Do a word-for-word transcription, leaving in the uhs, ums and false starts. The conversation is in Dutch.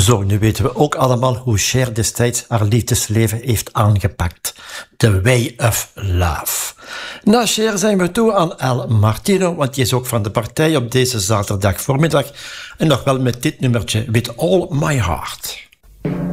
Zo, nu weten we ook allemaal hoe Cher destijds haar liefdesleven heeft aangepakt. The Way of Love. Na Cher zijn we toe aan El Martino, want die is ook van de partij op deze zaterdag voormiddag. En nog wel met dit nummertje, With All My Heart.